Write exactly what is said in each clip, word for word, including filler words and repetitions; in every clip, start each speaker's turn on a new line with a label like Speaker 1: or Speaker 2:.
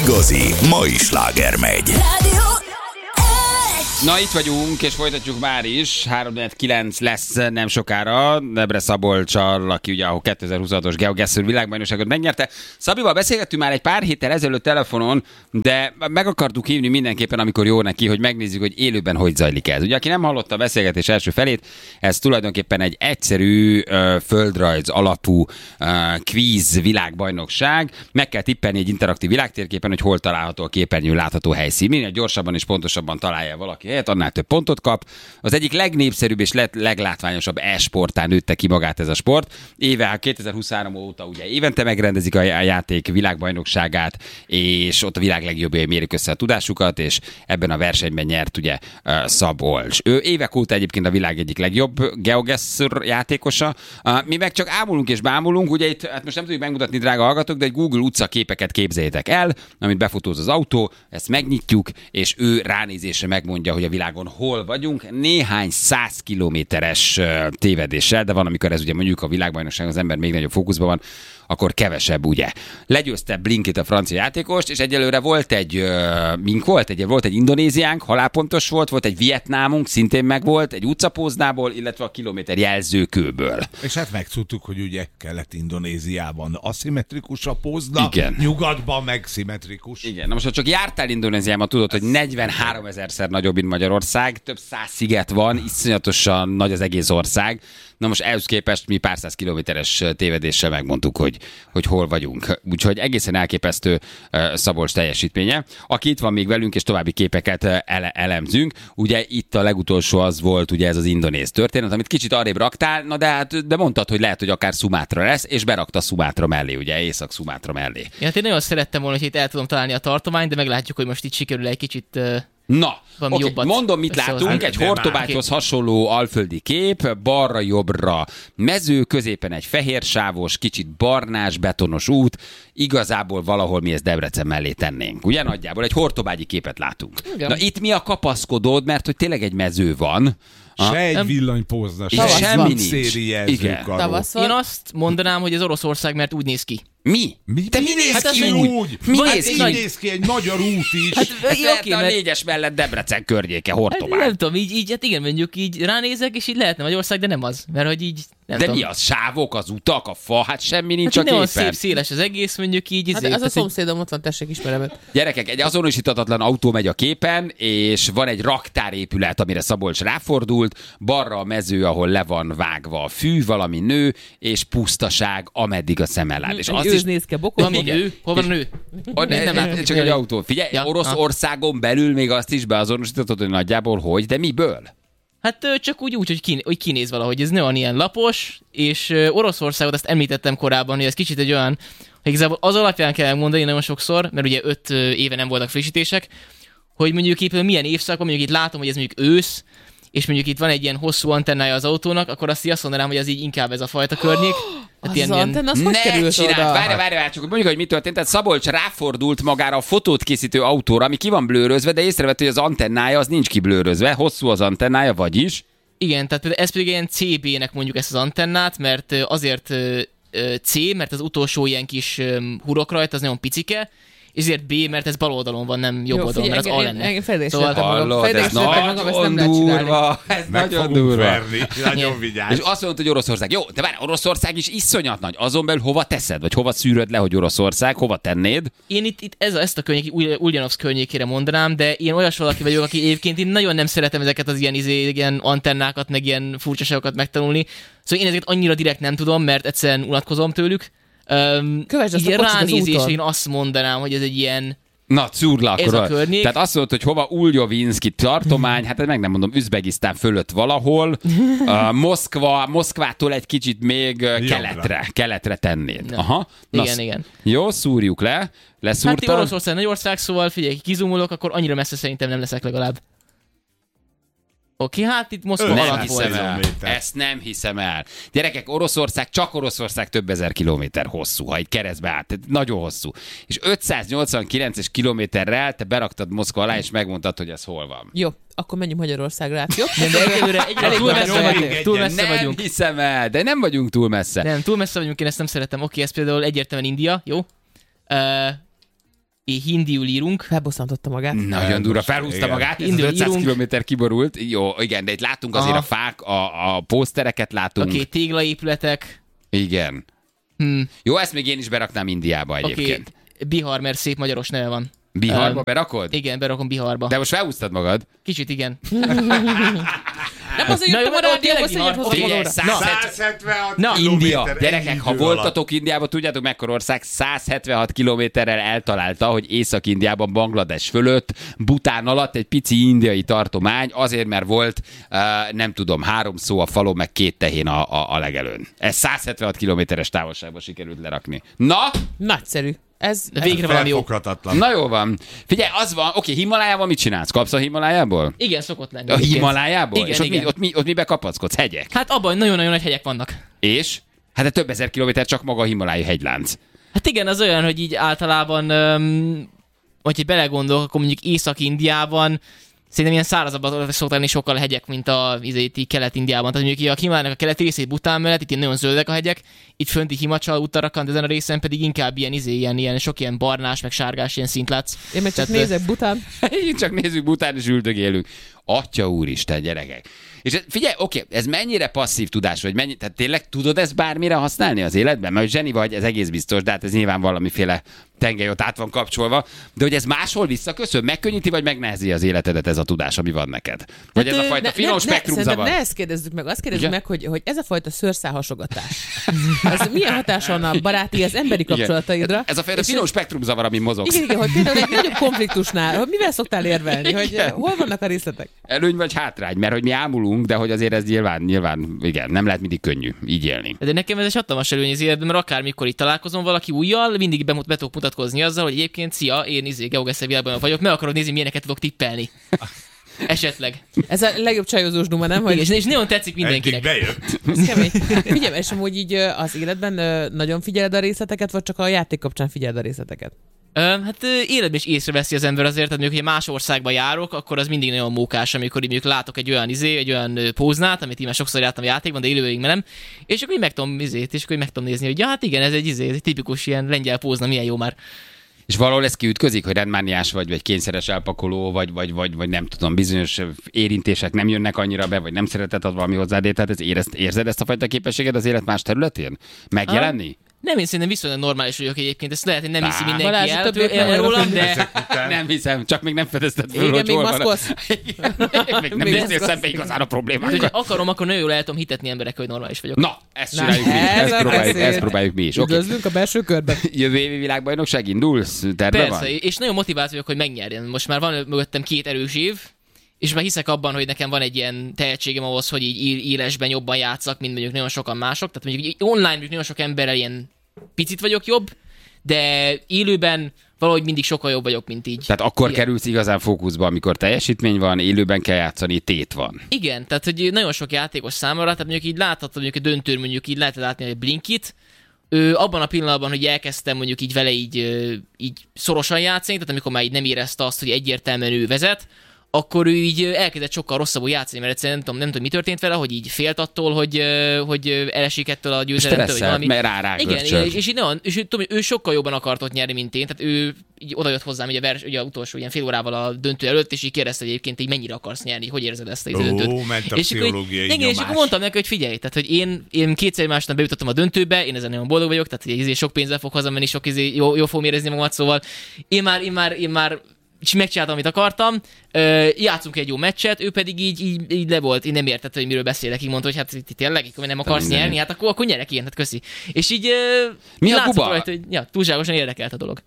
Speaker 1: igazi mai sláger megy.
Speaker 2: Na, itt vagyunk, és folytatjuk már is. három kilenc lesz nem sokára. Debre Szabolccsal, aki ugye a kétezer-huszonhatos GeoGuessr világbajnokságot megnyerte. Szabival beszélgettünk már egy pár héttel ezelőtt telefonon, de meg akartuk hívni mindenképpen, amikor jó neki, hogy megnézzük, hogy élőben hogy zajlik ez. Ugye, aki nem hallotta a beszélgetés első felét, ez tulajdonképpen egy egyszerű uh, földrajz alapú uh, kvíz világbajnokság. Meg kell tippelni egy interaktív világtérképen, hogy hol található a képernyőn látható helyszín. Minél gyorsabban és pontosabban találja valaki helyet, annál több pontot kap. Az egyik legnépszerűbb és leglátványosabb e-sportán nőtte ki magát ez a sport. Éve, kétezer-huszonhárom óta ugye évente megrendezik a játék világbajnokságát, és ott a világ legjobbjai mérik össze a tudásukat, és ebben a versenyben nyert ugye Szabolcs. Ő évek óta egyébként a világ egyik legjobb GeoGuessr játékosa. Mi meg csak ámulunk és bámulunk, ugye itt, hát most nem tudjuk megmutatni, drága hallgatók, de egy Google utcaképeket képzeljétek el, amit befotóz az autó, ezt megnyitjuk, és ő ránézésre megmondja, hogy a világon hol vagyunk, néhány száz kilométeres tévedéssel, de van, amikor ez ugye mondjuk a világbajnokság az ember még nagyobb fókuszban van, akkor kevesebb, ugye. Legyőzte Blinkit, a francia játékost, és egyelőre volt egy, mink volt egy, volt egy Indonéziánk, halálpontos volt, volt egy Vietnámunk, szintén megvolt, egy utcapóznából, illetve a kilométer jelzőkőből.
Speaker 3: És hát megtudtuk, hogy ugye Kelet-Indonéziában aszimmetrikus a pózna,
Speaker 2: igen.
Speaker 3: Nyugatban meg szimmetrikus.
Speaker 2: Igen, na most, ha csak jártál Indonéziában, tudod, hogy negyvenhárom ezerszer nagyobb, mint Magyarország, több száz sziget van, iszonyatosan nagy az egész ország. Na most ehhez képest mi pár száz kilométeres tévedéssel megmondtuk, hogy, hogy hol vagyunk. Úgyhogy egészen elképesztő uh, Szabolcs teljesítménye. Aki itt van még velünk, és további képeket uh, ele- elemzünk. Ugye itt a legutolsó az volt ugye ez az indonéz történet, amit kicsit arrébb raktál, na de, hát, de mondtad, hogy lehet, hogy akár Szumátra lesz, és berakta Szumátra mellé, ugye Észak-Szumátra mellé.
Speaker 4: Ja, hát én nagyon szerettem volna, hogy itt el tudom találni a tartományt, de meglátjuk, hogy most itt sikerül egy kicsit... Uh...
Speaker 2: Na, okay, mondom, mit látunk, egy Hortobágyhoz hasonló alföldi kép, balra-jobbra mező, középen egy fehér sávos, kicsit barnás, betonos út, igazából valahol mi ezt Debrecen mellé tennénk. Ugye nagyjából egy hortobágyi képet látunk. Igen. Na itt mi a kapaszkodód, mert hogy tényleg egy mező van.
Speaker 3: Se egy villanypózna, se
Speaker 2: semmi nincs.
Speaker 3: Szérijelzőkaró.
Speaker 4: Én azt mondanám, hogy ez Oroszország, mert úgy néz ki.
Speaker 2: Mi?
Speaker 3: Mi?
Speaker 2: Te mi néz
Speaker 3: hát
Speaker 2: ki
Speaker 3: úgy?
Speaker 2: úgy? Mi
Speaker 3: hát
Speaker 2: néz ki?
Speaker 3: Így néz ki egy magyar út is.
Speaker 4: Hát,
Speaker 2: hát lehetne
Speaker 4: okay,
Speaker 2: a
Speaker 4: mert...
Speaker 2: négyes mellett Debrecen környéke, Hortobágy.
Speaker 4: Hát, nem tudom, így, így, hát igen, mondjuk így ránézek, és így lehetne Magyarország, de nem az. Mert hogy így, nem
Speaker 2: de
Speaker 4: tudom.
Speaker 2: mi az? Sávok, az utak, a fa, hát semmi nincs
Speaker 4: hát
Speaker 2: a képen.
Speaker 4: szép, széles az egész, mondjuk így.
Speaker 5: Hát
Speaker 4: izé,
Speaker 5: az a szomszédom ott van, tessék, ismerem őt.
Speaker 2: Gyerekek, egy azonosíthatatlan autó megy a képen, és van egy raktárépület, amire Szabolcs ráfordult, balra a mező, ahol le van vágva a fű, valami nő, és pusztaság, ameddig a szem ellát. És azt is...
Speaker 5: néz ki a bokor.
Speaker 4: Van nő? Hol van a nő?
Speaker 2: A, ne, nem látom, csak egy autó. Figyelj,
Speaker 4: ja,
Speaker 2: Oroszországon belül még azt is beazonosíthatod, hogy nagyjából hogy, de miből?
Speaker 4: Hát csak úgy, úgy hogy, kiné, hogy kinéz valahogy. Ez ne van ilyen lapos, és Oroszországot azt említettem korábban, hogy ez kicsit egy olyan, hogy igazából az alapján kell mondani nagyon sokszor, mert ugye öt éve nem voltak frissítések, hogy mondjuk itt milyen évszakban, mondjuk itt látom, hogy ez mondjuk ősz, és mondjuk itt van egy ilyen hosszú antennája az autónak, akkor azt így azt mondanám, hogy az így inkább ez a fajta környék.
Speaker 5: Hát az ilyen, antenna, az hogy került oda?
Speaker 2: Várj, várj, várj, csak mondjuk, hogy mi történt. Tehát Szabolcs ráfordult magára a fotót készítő autóra, ami ki van blőrözve, de észrevett, hogy az antennája az nincs kiblőrözve, hosszú az antennája, vagyis.
Speaker 4: Igen, tehát ez pedig ilyen cé bé-nek mondjuk ezt az antennát, mert azért C, mert az utolsó ilyen kis hurok rajta, az nagyon picike, ezért B, mert ez bal oldalon van, nem jobb oldalon, mert az A lenne.
Speaker 5: Engem fejlődésre
Speaker 2: Hallod, ez nagyon durva, ez nagyon durva.
Speaker 3: Nagyon vigyázz.
Speaker 2: És azt mondod, hogy Oroszország. Jó, de várj, Oroszország is iszonyat nagy. Azon belül hova teszed, vagy hova szűröd le, hogy Oroszország, hova tennéd?
Speaker 4: Én itt, itt ez, ezt a környék, Ulyanovszk környékére mondanám, de én olyas valaki vagyok, aki egyébként én nagyon nem szeretem ezeket az ilyen, izé, ilyen antennákat, meg ilyen furcsaságokat megtanulni. Szóval én ezeket annyira direkt nem tudom, mert egyszerűen unatkozom tőlük. Um,
Speaker 5: Kövesd azt a kocsit az úton.
Speaker 4: Én azt mondanám, hogy ez egy ilyen...
Speaker 2: Na, szúrla
Speaker 4: ez
Speaker 2: akkor.
Speaker 4: a környék.
Speaker 2: Tehát azt mondod, hogy hova Uljovinszki tartomány, hát meg nem mondom, Üzbegisztán fölött valahol, uh, Moszkva, Moszkvától egy kicsit még uh, keletre, keletre tennéd. Aha. Na,
Speaker 4: igen, igen.
Speaker 2: Jó, szúrjuk le. Leszúrtad?
Speaker 4: Hát Oroszország nagy ország, szóval figyelj, kizumulok, akkor annyira messze szerintem nem leszek legalább. Oké, hát itt Moszkva
Speaker 2: nem
Speaker 4: alatt
Speaker 2: hiszem
Speaker 4: volt.
Speaker 2: el. Ezt nem hiszem el. Gyerekek, Oroszország, csak Oroszország több ezer kilométer hosszú, ha egy keresztbe át. Nagyon hosszú. És ötszáznyolcvankilences kilométerrel te beraktad Moszkva alá, és megmondtad, hogy ez hol van.
Speaker 5: Jó, akkor menjünk Magyarországra át, jó?
Speaker 4: Nem, de egyelőre, egyelőre túl messze vagyunk. Túl messze
Speaker 2: nem
Speaker 4: vagyunk.
Speaker 2: hiszem el, de nem vagyunk túl messze.
Speaker 4: Nem, túl messze vagyunk, én ezt nem szeretem. Oké, ez például egyértelműen India, jó? Uh, hindiül írunk.
Speaker 5: Felbosszantotta magát.
Speaker 2: Nagyon durva, felhúzta
Speaker 3: Igen.
Speaker 2: magát, ez
Speaker 4: Indul,
Speaker 2: ötszáz
Speaker 4: írunk.
Speaker 2: kilométer kiborult. Jó, igen, de itt láttunk azért
Speaker 4: Aha.
Speaker 2: a fák, a, a pósztereket látunk.
Speaker 4: Oké, okay, téglaépületek.
Speaker 2: Igen.
Speaker 4: Hmm.
Speaker 2: Jó, ezt még én is beraknám Indiába
Speaker 4: Oké,
Speaker 2: egyébként.
Speaker 4: okay. Bihar, mert szép magyaros neve van.
Speaker 2: Biharba
Speaker 4: Um,
Speaker 2: berakod?
Speaker 4: Igen, berakom Biharba.
Speaker 2: De most felhúztad magad.
Speaker 4: Kicsit igen.
Speaker 5: Nem azért
Speaker 4: Na
Speaker 5: jöttem
Speaker 4: jó,
Speaker 5: a
Speaker 4: de
Speaker 5: rádióba,
Speaker 4: tényleg
Speaker 5: hogy hozzá
Speaker 2: Figyelj,
Speaker 5: valóra.
Speaker 2: száz-
Speaker 3: százhetvenhat
Speaker 4: Na,
Speaker 2: India.
Speaker 3: kilométer
Speaker 2: Gyerekek,
Speaker 3: ennyi
Speaker 2: ha
Speaker 3: idő alatt.
Speaker 2: voltatok Indiában, tudjátok mekkora ország száz hetvenhat kilométerrel eltalálta, hogy Észak-Indiában, Banglades fölött, Bután alatt egy pici indiai tartomány, azért, mert volt, uh, nem tudom, három szó a falon, meg két tehén a, a, a legelőn. Ez száz hetvenhat kilométeres távolságba sikerült lerakni. Na,
Speaker 5: Nagyszerű. Ez,
Speaker 4: De végre valami jó.
Speaker 3: Felfoghatatlan.
Speaker 2: na jó van. Figyelj, az van, oké, Himalájában mit csinálsz? Kapsz a Himalájából?
Speaker 4: Igen, szokott lenni.
Speaker 2: A
Speaker 4: egyébként.
Speaker 2: Himalájából?
Speaker 4: Igen,
Speaker 2: És ott,
Speaker 4: igen.
Speaker 2: Mi, ott, mi, ott mibe kapaszkodsz? Hegyek?
Speaker 4: Hát abban nagyon-nagyon nagy hegyek vannak.
Speaker 2: És? Hát de több ezer kilométer csak maga a Himalája hegylánc.
Speaker 4: Hát igen, az olyan, hogy így általában, öm, hogyha belegondolok, akkor mondjuk Észak-Indiában szerintem ilyen szárazabban szoktak lenni sokkal a hegyek, mint a izéti Kelet-Indiában. Tehát mondjuk a Himalájának a keleti részét Bután mellett, itt ilyen nagyon zöldek a hegyek, itt fönti Himachal Uttarakhand, ezen a részen pedig inkább ilyen, izé, ilyen, ilyen sok ilyen barnás, meg sárgás ilyen szint látsz.
Speaker 5: Én meg csak
Speaker 4: Tehát,
Speaker 5: nézek Bután.
Speaker 2: Így csak nézzük Bután és üldögélünk. Atya úristen, gyerekek. És ez, figyelj, oké, ez mennyire passzív tudás, vagy mennyi, tehát tényleg tudod ezt bármire használni az életben? Mert zseni vagy, ez egész biztos, de hát ez nyilván valamiféle tengely ott át van kapcsolva. De hogy ez máshol visszaköszön, megkönnyíti, vagy megnehezi az életedet ez a tudás, ami van neked? Vagy
Speaker 4: Hát,
Speaker 2: ez a
Speaker 4: ö,
Speaker 2: fajta
Speaker 5: Ne-
Speaker 2: finom
Speaker 5: ne-
Speaker 2: spektrum
Speaker 5: szerintem
Speaker 2: zavar?
Speaker 5: ne ezt kérdezzük meg, azt kérdezzük
Speaker 2: Igen?
Speaker 5: meg, hogy, hogy ez a fajta szőrszálhasogatás. Ez milyen hatása van a baráti, az emberi
Speaker 2: Igen.
Speaker 5: kapcsolataidra?
Speaker 2: Ez a fajta
Speaker 5: És
Speaker 2: finom spektrum zavar, ami mozogsz.
Speaker 5: Igen, igen, hogy például egy nagyobb konfliktusnál, hogy mivel szoktál érvelni, hogy
Speaker 2: Igen.
Speaker 5: hol vannak a részletek?
Speaker 2: Előny vagy hátrány, mert hogy mi ámulunk, de hogy azért ez nyilván, nyilván, igen, nem lehet mindig könnyű így élni.
Speaker 4: De nekem ez egy hatalmas előny az életben, mert akármikor itt találkozom valaki újjal, mindig bemut, be tudok mutatkozni azzal, hogy egyébként szia, én izé GeoGuessr világban vagyok, meg akarod nézni, milyeneket tudok tippelni. Esetleg.
Speaker 5: Ez a legjobb csajozós duma, nem?
Speaker 4: Igen,
Speaker 5: Hogy
Speaker 4: és, és nagyon tetszik
Speaker 3: Eddig
Speaker 4: mindenkinek.
Speaker 3: bejött.
Speaker 5: ez kemény. Figyelj, és amúgy így ö, az életben ö, nagyon figyeled a részleteket, vagy csak a játék kapcsán figyeled a részleteket?
Speaker 4: Ö, hát ö, életben is észreveszi az ember azért, tehát mondjuk, hogy más országba járok, akkor az mindig nagyon mókás, amikor így mondjuk látok egy olyan izé, egy olyan ö, póznát, amit én már sokszor jártam a játékban, de élőben nem, és akkor így meg tudom izét, és akkor így meg tudom nézni, hogy ja, hát igen, ez egy izé, ez egy tipikus ilyen lengyel pózna, milyen jó már.
Speaker 2: És valahol ez kiütközik, hogy rendmániás vagy, vagy kényszeres elpakoló, vagy, vagy, vagy, vagy nem tudom, bizonyos érintések nem jönnek annyira be, vagy nem szereted ad valami hozzád, tehát ez érez, érzed ezt a fajta képességet az élet más területén? Megjelenni?
Speaker 4: Nem, én szerintem viszonylag normális vagyok egyébként, ezt lehet, hogy nem hiszi
Speaker 2: Á,
Speaker 4: mindenki
Speaker 5: Balázs,
Speaker 4: el,
Speaker 5: többet nem
Speaker 4: el rólam,
Speaker 5: olyanok,
Speaker 4: de...
Speaker 2: Nem hiszem, csak még nem fedezted föl,
Speaker 5: Igen,
Speaker 2: hogy
Speaker 5: még
Speaker 2: hol van.
Speaker 5: maszkolsz.
Speaker 2: Igen, még nem
Speaker 5: Még
Speaker 2: néztél
Speaker 5: maszkolsz.
Speaker 2: szembe igazán a
Speaker 4: Hát,
Speaker 2: problémákkal.
Speaker 4: hogy akarom, akkor nagyon jól el tudom hitetni emberek, hogy normális vagyok.
Speaker 2: Na, ezt
Speaker 5: Na,
Speaker 2: csináljuk mi is,
Speaker 5: ez
Speaker 2: ezt
Speaker 5: a
Speaker 2: próbáljuk,
Speaker 5: beszéd.
Speaker 2: ezt próbáljuk mi is. Oké.
Speaker 5: Üdvözlünk a belső körben.
Speaker 2: Jövő évi világbajnokság indulsz? Terve
Speaker 4: Persze,
Speaker 2: van?
Speaker 4: és nagyon motivált vagyok, hogy megnyerjen. Most már van mögöttem két erős év, és már hiszek abban, hogy nekem van egy ilyen tehetségem ahhoz, hogy így él- élesben jobban játszak, mint mondjuk nagyon sokan mások. Tehát mondjuk így online mondjuk nagyon sok emberrel ilyen picit vagyok jobb, de élőben valahogy mindig sokkal jobb vagyok, mint így.
Speaker 2: Tehát akkor
Speaker 4: Igen.
Speaker 2: kerülsz igazán fókuszba, amikor teljesítmény van, élőben kell játszani, tét van.
Speaker 4: Igen, tehát hogy nagyon sok játékos számára, tehát mondjuk így láthatod, mondjuk a döntőn mondjuk így lehet látni, hogy Blinkit, ő abban a pillanatban, hogy elkezdtem mondjuk így vele így, ö, így szorosan játszani, tehát amikor már így nem érezte azt, hogy egyértelműen ő vezet, akkor ő így ö, elkezdett sokkal rosszabbul játszani, mert egyszerűen nem tudom, nem tudom, mi történt vele, hogy így félt attól, hogy, ö, hogy ö, elesik ettől a győzelemtől, vagy
Speaker 2: Stresszelt,
Speaker 4: valami.
Speaker 2: mert rá rá
Speaker 4: Igen,
Speaker 2: görcsölt.
Speaker 4: és, és, így nagyon, és ő, tudom, ő sokkal jobban akart ott nyerni, mint én, tehát ő így odajött hozzám ugye, a vers, ugye a utolsó ilyen fél órával a döntő előtt, és így kérdezte, hogy egyébként így mennyire akarsz nyerni, hogy érzed ezt a döntőt.
Speaker 3: Ó, ment a
Speaker 4: És akkor így-
Speaker 3: pszichológiai
Speaker 4: igen, és akkor
Speaker 3: nyomás.
Speaker 4: mondtam neki, hogy figyelj, tehát hogy én, én kétszer másnap bejutottam a döntőbe, én ezen nagyon boldog vagyok, tehát hogy izé sok pénzzel fog hazamenni, sok izé, jó, jó fogom érezni magamat, szóval én már, én már, én már és megcsináltam, amit akartam, ö, játszunk egy jó meccset, ő pedig így, így, így le volt, én nem értette, hogy miről beszélek, így mondta, hogy hát ti tényleg, akkor nem akarsz
Speaker 2: minden.
Speaker 4: nyerni, hát akkor, akkor nyerek ilyen, hát köszi. És így ö,
Speaker 2: Mi a
Speaker 4: látszott
Speaker 2: guba?
Speaker 4: rajta, hogy ja, túlságosan érdekelt a dolog.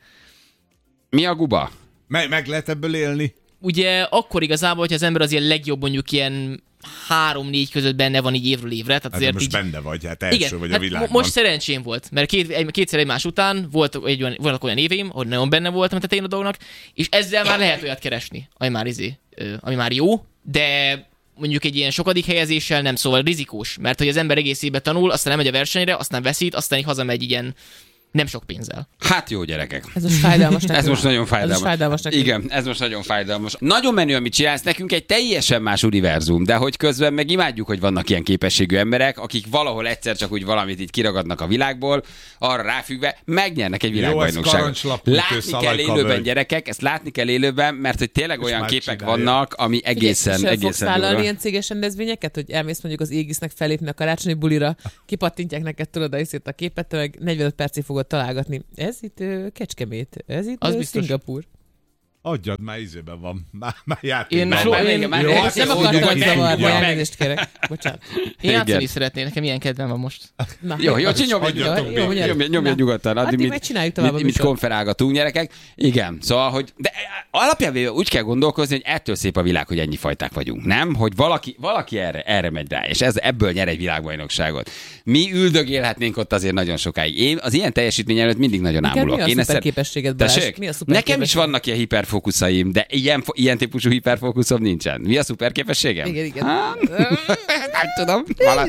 Speaker 2: Mi a guba?
Speaker 3: Meg, meg lehet ebből élni?
Speaker 4: Ugye akkor igazából, hogyha az ember az ilyen legjobb mondjuk ilyen három-négy között benne van így évről évre, tehát
Speaker 3: Hát de
Speaker 4: azért
Speaker 3: most
Speaker 4: így...
Speaker 3: benne vagy, hát első
Speaker 4: Igen,
Speaker 3: vagy a
Speaker 4: hát
Speaker 3: világban.
Speaker 4: mo- most szerencsém volt, mert két, egy, kétszer egymás után volt egy olyan, voltak olyan éveim, hogy nagyon benne voltam a tetején a dolognak, és ezzel már lehet olyat keresni, ami már, izé, ö, ami már jó, de mondjuk egy ilyen sokadik helyezéssel nem, szóval rizikós, mert hogy az ember egész évben tanul, aztán elmegy a versenyre, aztán veszít, aztán így hazamegy ilyen Nem sok pénzzel.
Speaker 2: Hát jó, gyerekek.
Speaker 5: Ez most fájdalmas nekünk.
Speaker 2: Ez most nagyon fájdalmas.
Speaker 5: Ez most fájdalmas nekünk.
Speaker 2: Igen, ez most nagyon fájdalmas. Nagyon menő, amit csinálsz, nekünk egy teljesen más univerzum, de hogy közben meg imádjuk, hogy vannak ilyen képességű emberek, akik valahol egyszer csak úgy valamit így kiragadnak a világból, arra ráfüggve megnyernek egy világbajnokságot. Látni kell élőben, gyerekek, ezt látni kell élőben, mert hogy tényleg
Speaker 3: és
Speaker 2: olyan képek
Speaker 3: csinálja.
Speaker 2: vannak, ami egészen,
Speaker 5: Figyelj,
Speaker 2: egészen
Speaker 5: fogsz vállalni
Speaker 2: durva.
Speaker 5: ilyen céges rendezvényeket, hogy elmész mondjuk az Égisznek felépni a karácsonyi bulira, kipattintják neked, tudod, a szét a képet, te meg negyvenöt percig fogod találgatni. Ez itt uh, Kecskemét, ez itt
Speaker 4: Az
Speaker 5: uh,
Speaker 4: biztos.
Speaker 5: Szingapúr.
Speaker 3: Adjad, már izében van. Már, már
Speaker 4: Én
Speaker 3: játékban
Speaker 4: so-
Speaker 3: van.
Speaker 4: én-
Speaker 2: Már-
Speaker 3: Jó,
Speaker 2: már-
Speaker 3: hát
Speaker 5: Nem
Speaker 3: ezt
Speaker 5: akartam
Speaker 3: mondjuk, hogy
Speaker 5: zavarni,
Speaker 3: tudja.
Speaker 5: elnézést kérek. Bocsánat.
Speaker 4: Én játszani
Speaker 2: Igen.
Speaker 4: is szeretnék, nekem ilyen kedvem van most.
Speaker 5: Na,
Speaker 2: Jó, jó,
Speaker 3: Hagyjatok
Speaker 2: nyomj,
Speaker 3: békén.
Speaker 2: nyomj, nyomj, nyomj, nyomj
Speaker 5: Na.
Speaker 2: nyugodtan. Addig,
Speaker 5: Addig
Speaker 2: mit,
Speaker 5: meg csináljuk tovább a
Speaker 2: mit, mit
Speaker 5: műsort.
Speaker 2: konferálgatunk, gyerekek. Igen, szóval, hogy de alapján véve úgy kell gondolkozni, hogy ettől szép a világ, hogy ennyi fajták vagyunk, nem? Hogy valaki, valaki erre, erre megy rá, és ez, ebből nyer egy világbajnokságot. Mi üldögélhetnénk ott azért nagyon sokáig. Én az ilyen teljesítmény előtt mindig nagyon
Speaker 5: Neked
Speaker 2: ámulok.
Speaker 5: mi a
Speaker 2: Én ezt
Speaker 5: szuper
Speaker 2: szer-
Speaker 5: képességed, Balázs?
Speaker 2: Tessék?
Speaker 5: Mi a szuper
Speaker 2: Nekem is
Speaker 5: képességed?
Speaker 2: vannak ilyen hiperfókuszaim, de ilyen, ilyen típusú hiperfókuszom nincsen. Mi a szuper képességem?
Speaker 5: Igen, igen.
Speaker 2: Hát, nem tudom. Vala...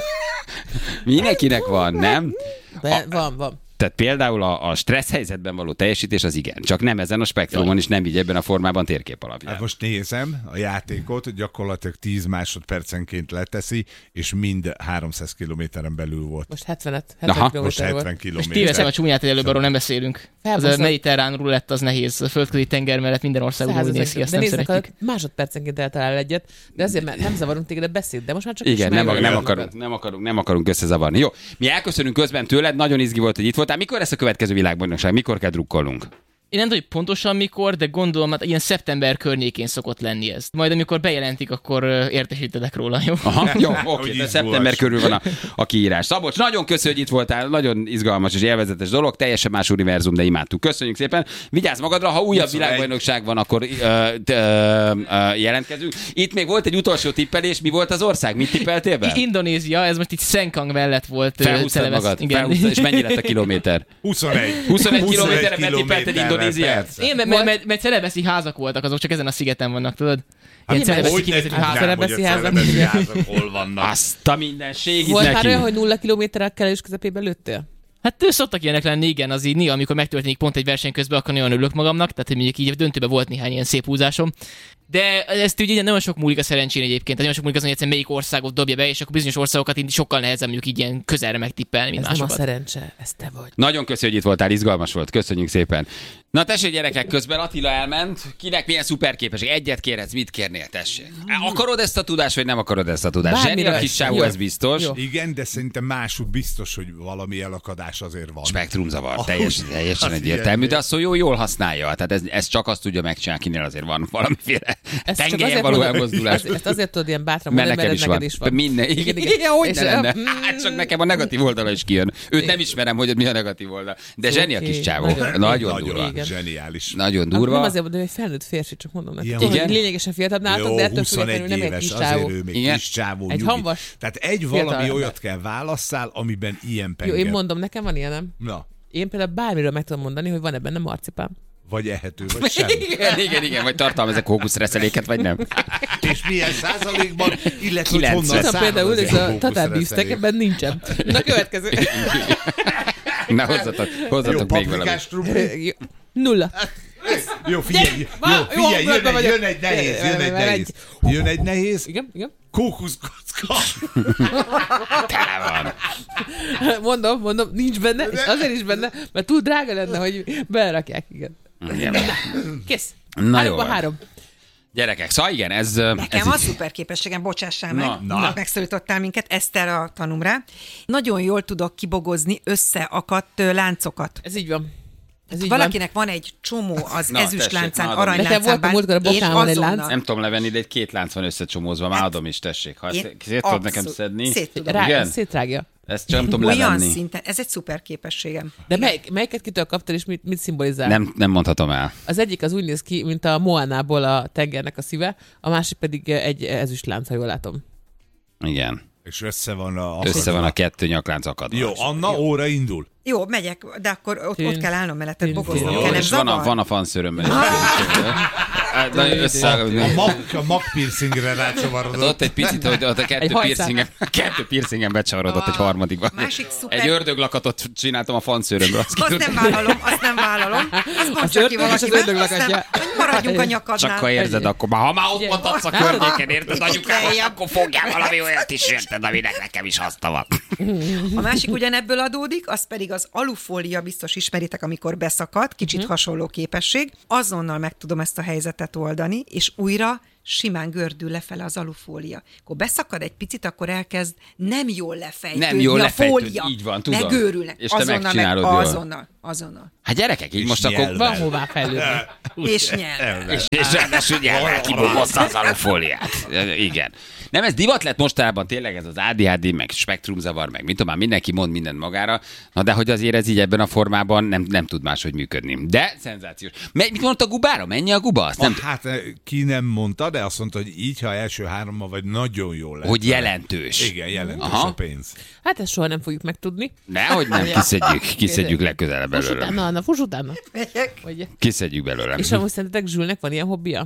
Speaker 2: Mindenkinek van, nem?
Speaker 5: De van, van.
Speaker 2: Tehát például a, a stressz helyzetben való teljesítés az igen, csak nem ezen a spektrumon, és nem így ebben a formában térkép alapján.
Speaker 3: Hát most nézem a játékot, gyakorlatilag tíz másodpercenként leteszi, és mind háromszáz kilométeren belül volt.
Speaker 5: Most hetvenet,
Speaker 2: Aha,
Speaker 5: hetven
Speaker 3: Most
Speaker 5: kilométer volt.
Speaker 3: hetven
Speaker 4: Most
Speaker 3: kilométer.
Speaker 4: téveszem a csúnyát, hogy előbb arról nem beszélünk. Az a
Speaker 5: Felbaszod.
Speaker 4: mediterrán rulett az nehéz. A földközi tenger mellett minden ország úgy
Speaker 5: Százezek.
Speaker 4: néz ki, ezt
Speaker 5: De
Speaker 4: nem
Speaker 5: nézzek,
Speaker 4: szeretjük.
Speaker 5: másodpercenként eltalál egyet, de azért, mert nem zavarunk téged, beszéd, de most már csak
Speaker 2: Igen, nem,
Speaker 5: ismerjük
Speaker 2: nem,
Speaker 5: a
Speaker 2: akarunk,
Speaker 5: dolgokat.
Speaker 2: nem, akarunk, nem akarunk összezavarni. Jó, mi elköszönünk közben tőled, nagyon izgi volt, hogy itt voltál. Mikor lesz a következő világbajnokság? Mikor kell drukkolnunk?
Speaker 4: Én nem tudom, hogy pontosan mikor, de gondolom, hát ilyen szeptember környékén szokott lenni ez. Majd amikor bejelentik, akkor ö, értesítetek róla, jó?
Speaker 2: Aha, jó, oké,
Speaker 3: Hogy
Speaker 2: de
Speaker 3: izgulás.
Speaker 2: szeptember körül van a, a kiírás. Szabolcs, nagyon köszönjük, hogy itt voltál, nagyon izgalmas és élvezetes dolog, teljesen más univerzum, de imádtuk. Köszönjük szépen. Vigyázz magadra, ha újabb világbajnokság van, akkor ö, ö, ö, jelentkezünk. Itt még volt egy utolsó tippelés, mi volt az ország? Mit tippeltél be?
Speaker 4: Indonézia, ez most itt Sengkang mellett volt. ö,
Speaker 2: Felhúztad
Speaker 4: televesz-
Speaker 2: magad,
Speaker 4: Igen.
Speaker 2: felhúztad, és mennyi lett a kilométer?
Speaker 3: huszonegy.
Speaker 2: huszonegy kilométerre betippelted
Speaker 3: kilométerre,
Speaker 2: Indonéziát?
Speaker 3: persze.
Speaker 4: Én, mert, mert, mert celebeszi házak voltak, azok csak ezen a szigeten vannak, tudod? Ilyen
Speaker 5: Igen,
Speaker 4: celebeszi
Speaker 3: Hogy ne
Speaker 4: kinézetű
Speaker 3: tudnám,
Speaker 4: házak.
Speaker 5: Celebeszi
Speaker 3: hogy a
Speaker 5: házak.
Speaker 3: celebeszi házak hol vannak.
Speaker 2: Azt a mindenségit
Speaker 5: Volt már
Speaker 2: neki.
Speaker 5: olyan, hogy nulla kilométerrel kellős közepébe lőttél?
Speaker 4: Hát ő szoktak ilyenek lenni, igen, az így néha, amikor megtörténik pont egy verseny közben, akkor nagyon örülök magamnak, tehát hogy mondjuk így a döntőben volt néhány ilyen szép húzásom. De ezt ugye nagyon sok múlik a szerencsén egyébként, tehát nagyon sok múlik azon, hogy egyszerűen melyik országot dobja be, és akkor bizonyos országokat így sokkal nehezebb mondjuk így ilyen közelre megtippelni, mint
Speaker 5: Ez nem a
Speaker 4: másokat.
Speaker 5: szerencse, ez te vagy.
Speaker 2: Nagyon köszönjük, hogy itt voltál, izgalmas volt. Köszönjük szépen. Na tessék, gyerekek, közben Attila elment. Kinek milyen szuperképesség? Egyet kérhetsz, mit kérnél, tessék? Akarod ezt a tudást, vagy nem akarod ezt a tudást? Zseni
Speaker 5: Bármire
Speaker 2: a kis
Speaker 5: is.
Speaker 2: csávó,
Speaker 5: Jó.
Speaker 2: ez biztos.
Speaker 5: Jó.
Speaker 3: Igen, de szerintem máshogy biztos, hogy valami elakadás azért van.
Speaker 2: Spektrumzavar,
Speaker 3: Ahogy-
Speaker 2: teljes, teljesen
Speaker 3: az
Speaker 2: egyértelmű,
Speaker 3: ilyen.
Speaker 2: de azt szó jó, jól használja. Tehát ez, ez csak azt tudja megcsinálni, kinél azért van valamiféle
Speaker 5: Ezt csak
Speaker 2: tengelyen
Speaker 5: azért
Speaker 2: való
Speaker 5: mondom-
Speaker 2: elmozdulás.
Speaker 5: Ezt, ezt azért tudod ilyen bátran
Speaker 2: Mert
Speaker 5: mondani,
Speaker 2: nekem
Speaker 5: mert
Speaker 2: is
Speaker 5: ez
Speaker 2: van.
Speaker 5: neked is van.
Speaker 2: Minden.
Speaker 5: Igen,
Speaker 2: Igen,
Speaker 5: igen.
Speaker 2: hogy
Speaker 5: És,
Speaker 2: ne lenne.
Speaker 5: mm,
Speaker 2: Hát csak nekem a negatív oldala is kijön. Őt nem ismerem, hogy mi a negatív oldal. De zseni a
Speaker 5: Oké,
Speaker 2: kis csávó.
Speaker 5: nagyon-
Speaker 2: Nagyon
Speaker 3: Nagyon
Speaker 2: durva.
Speaker 5: Igen.
Speaker 3: zseniális.
Speaker 2: Nagyon
Speaker 5: Nem
Speaker 2: durva.
Speaker 5: azért mondom, hogy egy felnőtt férfi, csak mondom neki.
Speaker 3: Igen,
Speaker 5: Tudom,
Speaker 2: igen.
Speaker 5: hogy lényegesen fiatalabb nálatok,
Speaker 3: Jó,
Speaker 5: de ettől
Speaker 3: huszonegy
Speaker 5: függetlenül nem egy
Speaker 3: éves,
Speaker 5: kis csávó.
Speaker 3: azért ő még
Speaker 2: Igen.
Speaker 3: kis csávó.
Speaker 5: Egy
Speaker 3: nyugi.
Speaker 5: hamvas,
Speaker 3: Tehát egy
Speaker 5: fiatal
Speaker 3: valami
Speaker 5: ember.
Speaker 3: olyat kell válasszál, amiben ilyen penge.
Speaker 5: Jó, én mondom, nekem van ilyenem.
Speaker 3: Na,
Speaker 5: Én például bármiről meg tudom mondani, hogy van ebben nem marcipám.
Speaker 3: vagy ehető, vagy sem.
Speaker 2: Igen, igen, igen, vagy tartalmaz egy kókuszreszeléket, vagy nem.
Speaker 3: És milyen százalékban, illetve hogy honnan
Speaker 2: kilencven.
Speaker 5: Tudom,
Speaker 3: származ
Speaker 5: például ez
Speaker 3: ilyen
Speaker 5: a tatár bíftek,
Speaker 3: fókuszreszelék.
Speaker 5: ebben nincsen. Na, következő.
Speaker 2: Na, hozzatok,
Speaker 3: Jó,
Speaker 2: hozzatok még valamit.
Speaker 3: paprikás trupli.
Speaker 5: Jó. Nulla.
Speaker 3: Jó, figyelj, jó,
Speaker 5: Vá- jó
Speaker 3: figyelj, jön
Speaker 5: hangulatban
Speaker 3: egy,
Speaker 5: vagyok.
Speaker 3: jön egy nehéz,
Speaker 5: Várj,
Speaker 3: jön egy
Speaker 5: várj,
Speaker 3: nehéz. Jön egy nehéz,
Speaker 5: Igen, igen.
Speaker 3: kókuszkocka.
Speaker 2: Tele van.
Speaker 5: Mondom, mondom, nincs benne, és azért is benne, mert túl drága lenne, hogy belerakják, igen.
Speaker 2: Igen.
Speaker 5: Kész.
Speaker 2: Na jó
Speaker 5: Háromba
Speaker 2: van.
Speaker 5: három.
Speaker 2: Gyerekek, szóval igen, ez...
Speaker 6: Nekem
Speaker 2: ez
Speaker 6: a
Speaker 2: így-
Speaker 6: szuper képességem, bocsássál meg,
Speaker 2: Na,
Speaker 6: na. megszólítottál minket, Eszter a tanumra. Nagyon jól tudok kibogozni összeakadt ö, láncokat.
Speaker 5: Ez így van. Ez így
Speaker 6: Valakinek van egy csomó az
Speaker 2: Na,
Speaker 6: ezüst
Speaker 2: tessék,
Speaker 6: láncán,
Speaker 2: na, adom.
Speaker 5: Nekem
Speaker 6: aranyláncán,
Speaker 5: volt a múltkor a
Speaker 6: és
Speaker 5: bokán van egy
Speaker 6: azonnal.
Speaker 5: lánc.
Speaker 2: Nem tudom levenni, de egy két lánc van összecsomózva, már adom is, tessék. Ha ezt
Speaker 6: Én
Speaker 2: szét tudod nekem
Speaker 6: abszolút
Speaker 2: szedni.
Speaker 6: szét tudom.
Speaker 5: Rá,
Speaker 2: Igen?
Speaker 5: ez szétrágja.
Speaker 2: Ezt csak nem tudom
Speaker 6: Olyan
Speaker 2: levenni.
Speaker 6: szinten, ez egy szuper képességem.
Speaker 5: De melyik, melyiket kitől kaptál, és mit, mit szimbolizál?
Speaker 2: Nem, nem mondhatom el.
Speaker 5: Az egyik az úgy néz ki, mint a Moanából a tengernek a szíve, a másik pedig egy ezüstlánc, ha jól látom.
Speaker 2: Igen.
Speaker 3: És össze van a...
Speaker 2: Össze van a kettő nyaklánc akadva.
Speaker 3: Jó, Anna, óra indul.
Speaker 6: Jó, megyek, de akkor ott,
Speaker 5: Tűn.
Speaker 6: ott kell állnom melletted,
Speaker 5: Tűn,
Speaker 6: bogoznom
Speaker 5: tűn.
Speaker 2: Jó,
Speaker 6: kell, nem
Speaker 2: és van a,
Speaker 6: zavar?
Speaker 2: van a fanszörömmel is. Nagyon össze...
Speaker 3: A mag, a mag piercingre rácsavarodott.
Speaker 2: Ott egy picit, hogy ott a kettő
Speaker 5: Egy hajszál.
Speaker 2: piercingen, kettő piercingen becsavarodott egy harmadikba.
Speaker 6: Másik szuper-
Speaker 2: Egy ördöglakatot csináltam a fanszőrömből. Azt
Speaker 6: Azt nem vállalom, azt nem vállalom. Azt mondd csak ki
Speaker 5: ördög és az
Speaker 6: valakinek,
Speaker 5: ördög
Speaker 6: azt nem-
Speaker 5: lakatja.
Speaker 6: hogy maradjunk a nyakadnál.
Speaker 2: Csak ha érzed, akkor már, ha már ott mondhatsz a környéken, érted, anyukám,
Speaker 6: Lejjebb.
Speaker 2: akkor fogjál valami olyat is, érted, aminek nekem is haszna van.
Speaker 6: A másik ugyanebből adódik, az pedig az alufólia, biztos ismeritek, amikor beszakad, kicsit uh-huh. hasonló képesség. Azonnal meg tudom ezt a helyzetet oldani, és újra simán gördül lefele az alufólia. Akkor beszakad egy picit, akkor elkezd nem jól lefejtődni
Speaker 2: Nem jól
Speaker 6: a
Speaker 2: lefejtőd,
Speaker 6: fólia.
Speaker 2: így van, tudom.
Speaker 6: Megőrülnek.
Speaker 2: És te
Speaker 6: azonnal,
Speaker 2: megcsinálod
Speaker 6: meg,
Speaker 2: jól.
Speaker 6: azonnal, azonnal.
Speaker 2: Hát gyerekek, így
Speaker 3: És
Speaker 2: most akkor...
Speaker 3: nyelven.
Speaker 5: Van hová fejlődni.
Speaker 6: És nyelv.
Speaker 2: És, és ráadásul nyelven kibogozta az alufóliát. Igen. Nem, ez divat lett mostában tényleg ez az á dé há dé, meg spektrumzavar, meg mit tudom már, mindenki mond mindent magára, na de hogy azért ez így ebben a formában nem, nem tud máshogy működni. De szenzációs. Me, mit mondta a gubára? Mennyi a guba? Azt nem,
Speaker 3: Hát ki nem mondta, de azt mondta, hogy így, ha első hárommal vagy nagyon jól lesz.
Speaker 2: hogy jelentős.
Speaker 3: Igen, jelentős
Speaker 2: Aha.
Speaker 3: a pénz.
Speaker 5: Hát ezt soha nem fogjuk megtudni.
Speaker 2: Nehogy nem, kiszedjük, kiszedjük legközelebb
Speaker 5: Fuss
Speaker 2: belőle.
Speaker 5: utána, Anna, fuss utána.
Speaker 6: Megyek.
Speaker 5: Vagy...
Speaker 2: Kiszedjük belőle.
Speaker 5: És amúgy szerintetek Zsülnek van ilyen hobbija?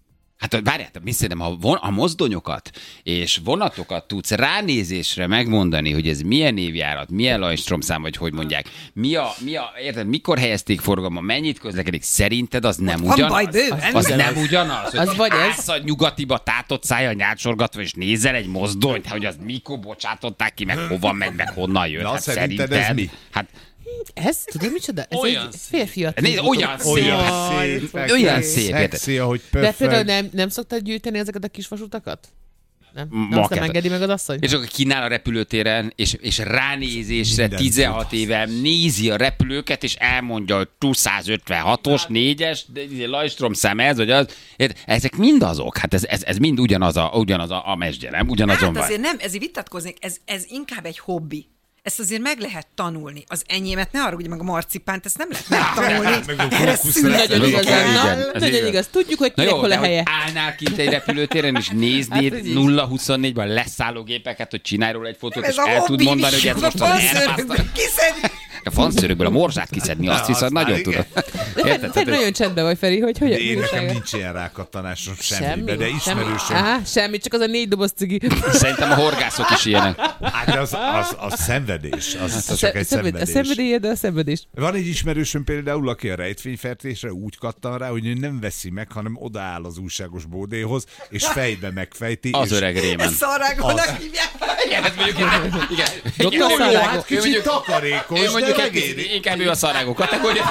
Speaker 2: Hát várjátok, mi szerintem, ha von, a mozdonyokat és vonatokat tudsz ránézésre megmondani, hogy ez milyen évjárat, milyen Lajstromszám, vagy hogy mondják, mi a, mi a, érted, mikor helyezték forgalma, mennyit közlekedik, szerinted az nem
Speaker 6: Van
Speaker 2: ugyanaz?
Speaker 6: baj bőven.
Speaker 2: Az nem ugyanaz,
Speaker 5: Az
Speaker 2: hogy
Speaker 5: vagy ez.
Speaker 2: állsz a nyugatiba tátott szájjal nyátsorgatva, és nézel egy mozdonyt, hogy az mikor bocsátották ki, meg hova megy, meg honnan jön.
Speaker 3: Na,
Speaker 2: Hát
Speaker 3: szerinted ez mi?
Speaker 2: Hát
Speaker 5: Ez? Tudod micsoda? Ez
Speaker 2: Olyan
Speaker 5: egy férfiat.
Speaker 2: Nézd, olyan szép.
Speaker 3: Olyan
Speaker 5: Jaj,
Speaker 3: szép,
Speaker 2: olyan szép, érted?
Speaker 3: szexi, ahogy
Speaker 5: De például
Speaker 3: pöffeg.
Speaker 5: nem, nem szoktad gyűjteni ezeket a kis vasutakat? Nem? Nem,
Speaker 2: Ma
Speaker 5: azt nem
Speaker 2: kell.
Speaker 5: engedi meg az asszony?
Speaker 2: És akkor kínál a repülőtéren, és, és ránézésre
Speaker 3: Minden
Speaker 2: tizenhat éve nézi a repülőket, és elmondja, hogy kétszázötvenhatos, négyes, Lajstromszám ez, vagy az. Érted? Ezek mind azok. Hát ez, ez, ez mind ugyanaz a, ugyanaz a, a mesdje, nem? Ugyanazon
Speaker 6: Hát
Speaker 2: van.
Speaker 6: azért nem, ezért vitatkoznék, ez, ez inkább egy hobbi. Ezt azért meg lehet tanulni. Az enyémet ne arra, hogy meg a marcipánt, ezt nem lehet megtanulni.
Speaker 3: Meg a
Speaker 6: Erre
Speaker 3: fókusz
Speaker 6: született.
Speaker 5: Nagyon igaz,
Speaker 2: Igen,
Speaker 5: Anna.
Speaker 2: ez
Speaker 5: Nagyon
Speaker 2: igaz.
Speaker 5: igaz. Tudjuk, hogy
Speaker 2: Na
Speaker 5: kinek
Speaker 2: jó,
Speaker 5: hol
Speaker 2: de
Speaker 5: a
Speaker 2: hogy
Speaker 5: helye.
Speaker 2: állnál kint egy repülőtéren, és
Speaker 5: Hát,
Speaker 2: néznéd
Speaker 5: ez így.
Speaker 2: nulla huszonnégyben leszállógépeket, hogy csinálj róla egy fotót,
Speaker 6: Ez
Speaker 2: és
Speaker 6: a
Speaker 2: el tud
Speaker 6: hobbi
Speaker 2: mondani,
Speaker 6: is.
Speaker 2: hogy ez
Speaker 6: A
Speaker 2: most az
Speaker 6: fanszőrökből
Speaker 2: elpásztal.
Speaker 6: kiszedni.
Speaker 2: A fanszőrökből a morzsát kiszedni, azt
Speaker 3: Na,
Speaker 2: viszont
Speaker 3: azt már
Speaker 2: nagyon
Speaker 3: igen.
Speaker 2: tudod.
Speaker 5: De
Speaker 2: Érted?
Speaker 5: Feri, nagyon csendben vagy, Feri, hogy hogy
Speaker 3: Én nekem nincs ilyen rákattanásom semmibe, de ismerősöm.
Speaker 5: Á, semmi, csak az a négy doboz cigi.
Speaker 2: Szerintem a horgászok is ilyenek.
Speaker 3: Hát de az, az, az szenvedés, az
Speaker 5: A,
Speaker 3: csak egy
Speaker 5: szenved, a
Speaker 3: szenvedés.
Speaker 5: szenvedélye, de a szenvedés.
Speaker 3: Van egy ismerősöm például, aki a rejtvényfertésre úgy kattan rá, hogy ő nem veszi meg, hanem odaáll az újságos bódéhoz, és fejbe megfejti.
Speaker 2: Az
Speaker 3: és
Speaker 2: öreg rémen.
Speaker 6: Ezt szarrágónak hívják.
Speaker 2: Igen, ez mondjuk igen. igen.
Speaker 5: Doktor
Speaker 2: Igen,
Speaker 5: Szarágó.
Speaker 2: jó,
Speaker 3: Hát kicsit
Speaker 2: mondjuk-
Speaker 3: takarékos,
Speaker 2: Ő
Speaker 3: de
Speaker 2: mondjuk egy
Speaker 3: megéri.
Speaker 2: kicsit, inkább ő a szarágó kategória,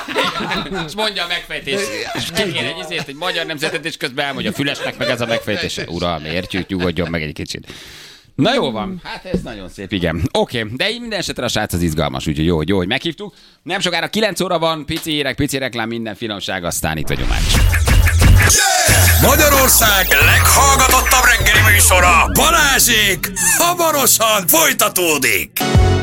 Speaker 2: és mondja a megfejtést. És kikér egy izért, egy magyar nemzetet, és közben elmondja a Fülesnek meg ez a megfejtése. Uram, értjük, nyugodjon meg egy kicsit. Na jó van, hát ez nagyon szép, igen. Oké, okay, de így minden esetre a srác az izgalmas, úgyhogy jó, hogy jó, hogy meghívtuk. Nem sokára kilenc óra van, pici érek, pici reklám, minden finomság, aztán itt vagyunk már.
Speaker 1: Magyarország leghallgatottabb reggeli műsora Balázsék hamarosan folytatódik.